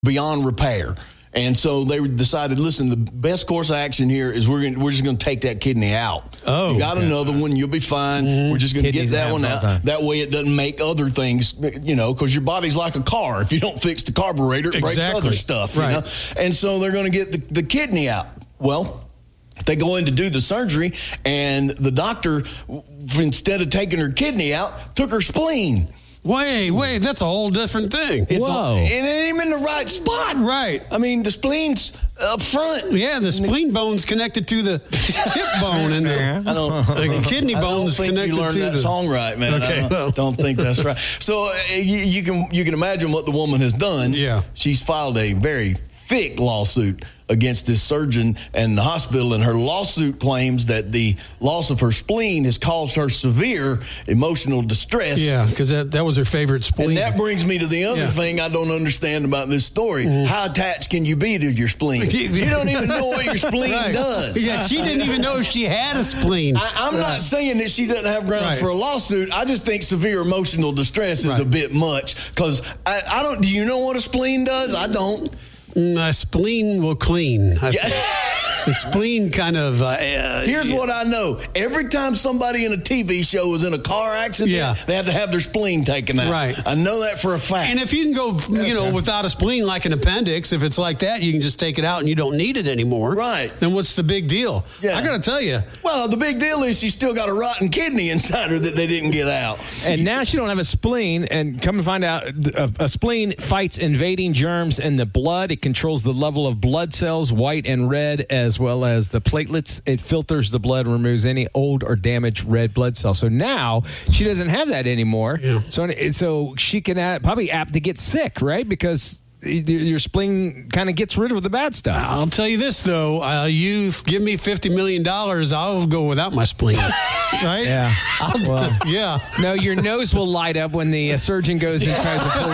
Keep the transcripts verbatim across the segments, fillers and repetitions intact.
beyond repair. And so they decided, listen, the best course of action here is we're gonna, we're just going to take that kidney out. Oh, you got okay. another one, you'll be fine. Mm-hmm. We're just going to get that one out. That way it doesn't make other things, you know, because your body's like a car. If you don't fix the carburetor, it exactly. breaks other stuff. Right. You know? And so they're going to get the, the kidney out. Well, they go in to do the surgery, and the doctor, instead of taking her kidney out, took her spleen. Wait, wait, that's a whole different thing. It's Whoa. A, it ain't even in the right spot. Right. I mean, the spleen's up front. Yeah, the spleen bone's connected to the hip bone, and the, I don't, the kidney bone's I don't think connected you learned to that the song right, man. Okay, I don't, well. don't think that's right. So uh, you, you can you can imagine what the woman has done. Yeah. She's filed a very thick lawsuit against this surgeon and the hospital, and her lawsuit claims that the loss of her spleen has caused her severe emotional distress. Yeah, because that, that was her favorite spleen. And that brings me to the other Yeah. thing I don't understand about this story. Mm-hmm. How attached can you be to your spleen? You don't even know what your spleen right. does. Yeah, she didn't even know she had a spleen. I, I'm right. not saying that she doesn't have grounds Right. for a lawsuit. I just think severe emotional distress is Right. a bit much, because I, I don't. Do you know what a spleen does? I don't. My spleen will clean. I Yeah. think. The spleen kind of... Uh, uh, Here's yeah. what I know. Every time somebody in a T V show was in a car accident, Yeah. they had to have their spleen taken out. Right. I know that for a fact. And if you can go, you know, without a spleen like an appendix, if it's like that, you can just take it out and you don't need it anymore. Right. Then what's the big deal? Yeah. I got to tell you. Well, the big deal is she's still got a rotten kidney inside her that they didn't get out. And now she don't have a spleen, and come to find out, a, a spleen fights invading germs in the blood. It controls the level of blood cells, white and red, as well as the platelets. It filters the blood, removes any old or damaged red blood cells. So now she doesn't have that anymore. Yeah. So so she can add, probably apt to get sick, right? Because your spleen kind of gets rid of the bad stuff. I'll tell you this, though. Uh, you give me fifty million dollars, I'll go without my spleen. Right? Yeah. I'll, Well, yeah. no, your nose will light up when the uh, surgeon goes and tries to pull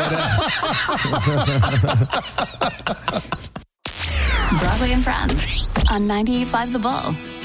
it out. Broadway and Friends on ninety-eight point five The Bull.